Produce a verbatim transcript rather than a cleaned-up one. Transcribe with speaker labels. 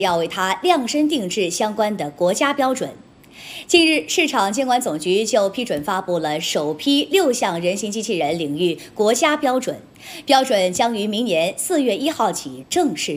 Speaker 1: 要为它量身定制相关的国家标准。近日，市场监管总局就批准发布了首批六项人形机器人领域国家标准，标准将于明年四月一号起正式